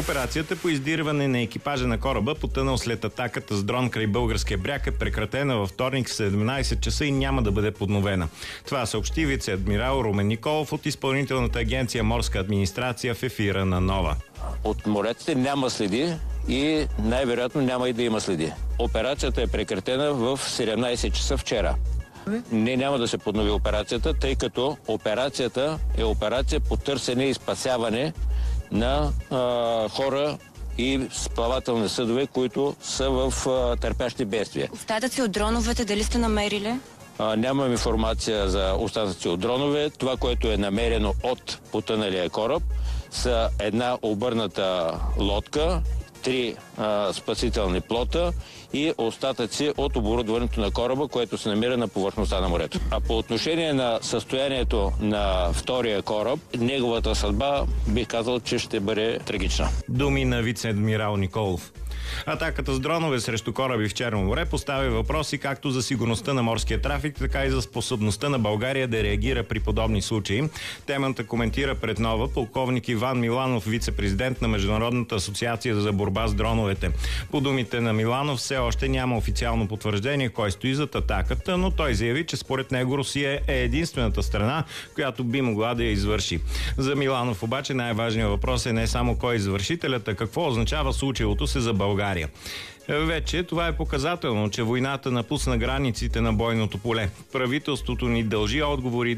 Операцията по издирване на екипажа на кораба, потънал след атаката с дрон край българския бряг, е прекратена във вторник в 17 часа и няма да бъде подновена. Това съобщи вице-адмирал Румен Николов от Изпълнителната агенция Морска администрация в ефира на Нова. От моретите няма следи и най-вероятно няма и да има следи. Операцията е прекратена в 17 часа вчера. Няма да се поднови операцията, тъй като операцията е операция по търсене и спасяване на хора и плавателни съдове, които са в търпящи бедствия. Остатъци от дроновете дали сте намерили? Нямам информация за остатъци от дронове. Това, което е намерено от потъналия кораб, са една обърната лодка, 3 спасителни плота и остатъци от оборудването на кораба, което се намира на повърхността на морето. А по отношение на състоянието на втория кораб, неговата съдба бих казал, че ще бъде трагична. Думи на вице-адмирал Николов. Атаката с дронове срещу кораби в Черно море поставя въпроси както за сигурността на морския трафик, така и за способността на България да реагира при подобни случаи. Темата коментира пред Нова полковник Иван Миланов, вице-президент на Международната асоциация за борба с дроновете. По думите на Миланов все още няма официално потвърждение кой стои зад атаката, но той заяви, че според него Русия е единствената страна, която би могла да я извърши. За Миланов обаче най-важният въпрос е не само кой е извършителят, а какво означава случилото се за България. Вече това е показателно, че войната напусна границите на бойното поле. Правителството ни дължи отговори